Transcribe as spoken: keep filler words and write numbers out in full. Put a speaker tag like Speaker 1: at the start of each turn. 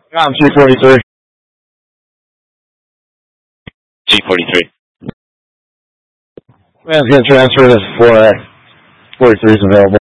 Speaker 1: I'm G forty-three.
Speaker 2: G forty-three.
Speaker 1: Man's getting transferred as four A. forty-three is available.